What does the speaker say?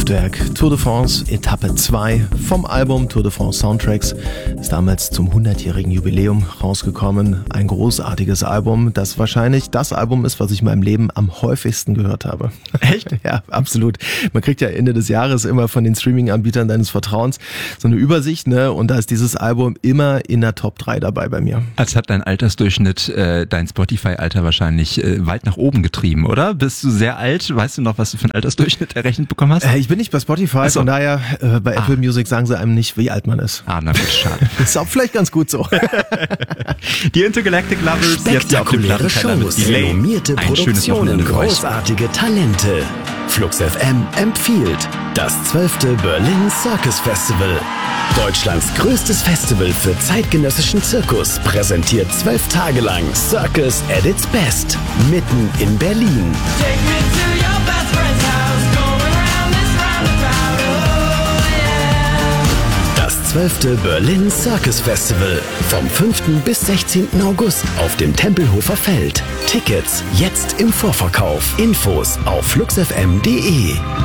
Kraftwerk, Tour de France, Etappe 2 vom Album Tour de France Soundtracks. Ist damals zum 100-jährigen Jubiläum rausgekommen. Ein großartiges Album, das wahrscheinlich das Album ist, was ich in meinem Leben am häufigsten gehört habe. Echt? Ja, absolut. Man kriegt ja Ende des Jahres immer von den Streaming-Anbietern deines Vertrauens so eine Übersicht, ne? Und da ist dieses Album immer in der Top 3 dabei bei mir. Als hat dein Altersdurchschnitt dein Spotify-Alter wahrscheinlich weit nach oben getrieben, oder? Bist du sehr alt? Weißt du noch, was du für einen Altersdurchschnitt errechnet bekommen hast? Ich bin nicht bei Spotify, von daher bei Apple Music sagen sie einem nicht, wie alt man ist. Na gut, schade. Ist auch vielleicht ganz gut so. Die Intergalactic Lovers, spektakuläre Shows, renommierte Produktionen, großartige Talente. Flux FM empfiehlt das 12. Berlin Circus Festival. Deutschlands größtes Festival für zeitgenössischen Zirkus präsentiert 12 Tage lang Circus at its best, mitten in Berlin. Das 12. Berlin Circus Festival vom 5. bis 16. August auf dem Tempelhofer Feld. Tickets jetzt im Vorverkauf. Infos auf fluxfm.de.